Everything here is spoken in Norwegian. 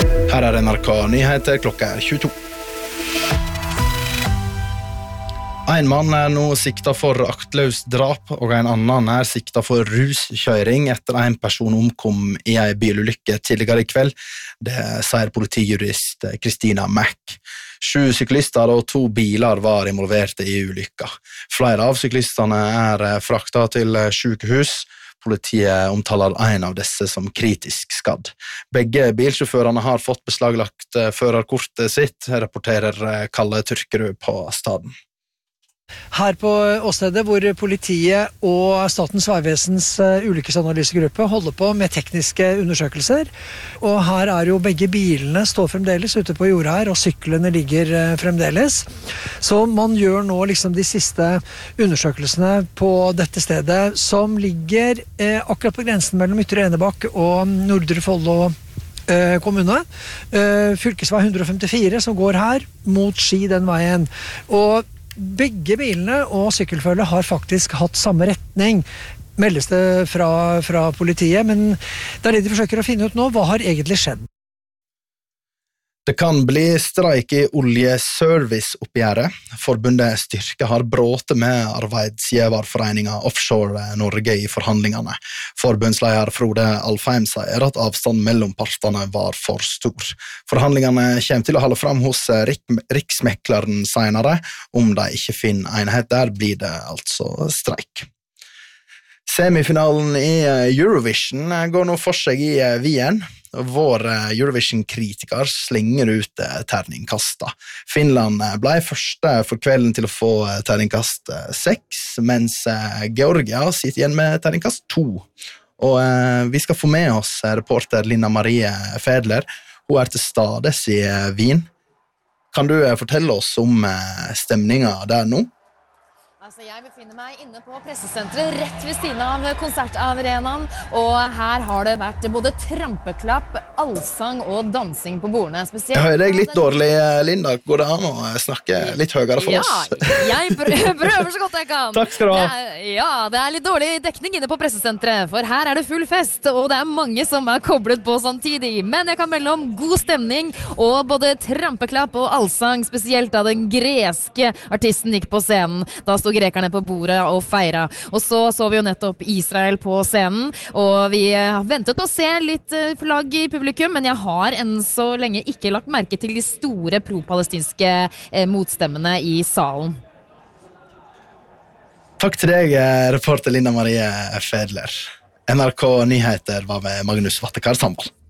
Her NRK Nyheter, klokka 22. En mann nå siktet for aktløst drap, og en annen siktet for ruskjøring etter en person omkom i en bilulykke tidligere i kveld. Det sier politijurist Christina Mack. 7 syklister og 2 biler var involverte i ulykka. Flere av syklistene fraktet til sykehus. Politiet omtaler en av disse som kritisk skadd. Begge bilsjåførene har fått beslaglagt førerkortet sitt, rapporterer Kalle Tyrkerud på staden. Her på åstedet hvor politiet og Statens vegvesens ulykkesanalysegruppe holder på med tekniske undersøkelser, og her jo begge bilene står fremdeles ute på jorda her, og syklene ligger fremdeles. Så man gjør nå liksom de siste undersøkelsene på dette stedet, som ligger akkurat på grensen mellom Ytre Enebakk og Nordre Follo kommune. Fylkesvei 154 som går her, mot Ski den veien. Og begge bilene og sykkelfølget har faktisk hatt samme retning, meldes det fra politiet, men det det de forsøker å finne ut nå, hva har egentlig skjedd? Det kan bli streik i oljeserviceoppgjøret. Forbundet Styrke har bråte med arbeidsgiverforeningen Offshore Norge i forhandlingene. Forbundsleder Frode Alfheim sier at avstanden mellom partene var for stor. Forhandlingene kommer til å holde frem hos Riksmekleren senere. Om de ikke finner enhet der, blir det altså streik. Semifinalen i Eurovision går nå for seg i Wien. Vår Eurovision-kritiker slenger ut terningkasta. Finland ble første for kvelden til å få terningkast 6, mens Georgia sitter igjen med terningkast 2. Og vi skal få med oss reporter Linda Marie Fedler. Hun til stades i Wien. Kan du fortelle oss om stemningen der nå? Jeg befinner meg inne på pressesenteret rett ved siden av konsertarenaen, og her har det vært både trampeklapp, allsang og dansing på bordene. Spesielt jeg hører deg litt dårlig, Linda. Går det an å snakke litt høyere for oss? Ja, jeg prøver så godt jeg kan. Takk skal du ha. Det litt dårlig dekning inne på pressesenteret, for her det full fest, og det mange som koblet på samtidig. Men jeg kan melde om god stemning, og både trampeklapp og allsang, spesielt da den greske artisten gikk på scenen. Da stod grekerne på bordet og feira. Og så vi jo nettopp Israel på scenen, og vi har ventet på å se litt flagg i publikum, men jeg har enn så lenge ikke lagt merke til de store pro-palestinske motstemmene i salen. Takk til deg, reporter Linda Marie Fedler. NRK Nyheter var med Magnus Vattekar Sambal.